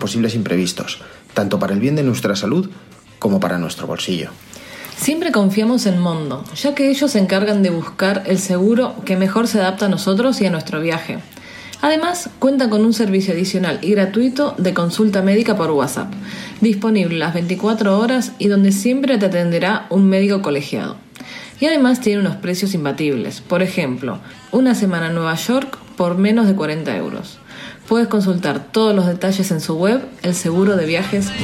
posibles imprevistos, tanto para el bien de nuestra salud como para nuestro bolsillo. Siempre confiamos en Mondo, ya que ellos se encargan de buscar el seguro que mejor se adapta a nosotros y a nuestro viaje. Además, cuenta con un servicio adicional y gratuito de consulta médica por WhatsApp, disponible las 24 horas y donde siempre te atenderá un médico colegiado. Y además tiene unos precios imbatibles. Por ejemplo, una semana en Nueva York por menos de 40 euros. Puedes consultar todos los detalles en su web, el seguro de viajes